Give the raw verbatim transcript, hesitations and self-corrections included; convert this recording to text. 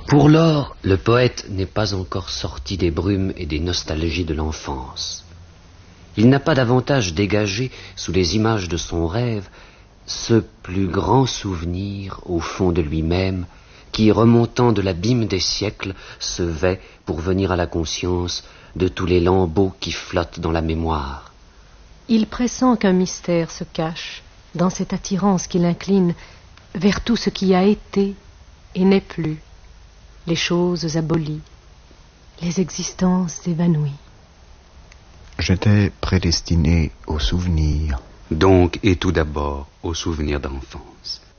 Pour lors, le poète n'est pas encore sorti des brumes et des nostalgies de l'enfance. Il n'a pas davantage dégagé, sous les images de son rêve, ce plus grand souvenir au fond de lui-même qui, remontant de l'abîme des siècles, se vêt pour venir à la conscience de tous les lambeaux qui flottent dans la mémoire. Il pressent qu'un mystère se cache dans cette attirance qui l'incline vers tout ce qui a été et n'est plus, les choses abolies, les existences évanouies. J'étais prédestiné au souvenir. Donc et tout d'abord au souvenir d'enfance.